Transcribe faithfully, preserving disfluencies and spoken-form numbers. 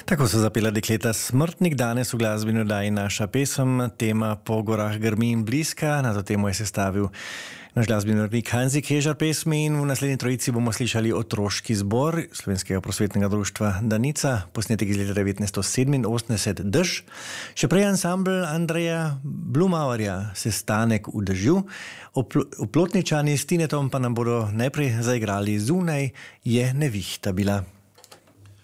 Tako so zapela dekleta Smrtnik, danes v glasbeni oddaji naša pesem, tema Po gorah grmi in bliska. Na to temo je sestavil naš glasbeni urednik Hanzi Kežar pesmi in v naslednji trojici bomo slišali otroški zbor Slovenskega prosvetnega društva Danica, posnetek iz leta devetnajststo sedeminosemdeset Dež. Še prej ansambl Andreja Blumauerja, Sestanek v dežju. Oplotničani s Tinetom pa nam bodo najprej zaigrali Zunaj je nevihta bila.